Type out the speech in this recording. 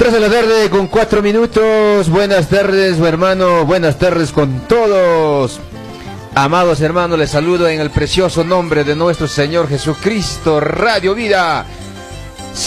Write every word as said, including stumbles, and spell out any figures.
Tres de la tarde con cuatro minutos. Buenas tardes, mi hermano. Buenas tardes con todos. Amados hermanos, les saludo en el precioso nombre de nuestro Señor Jesucristo. Radio Vida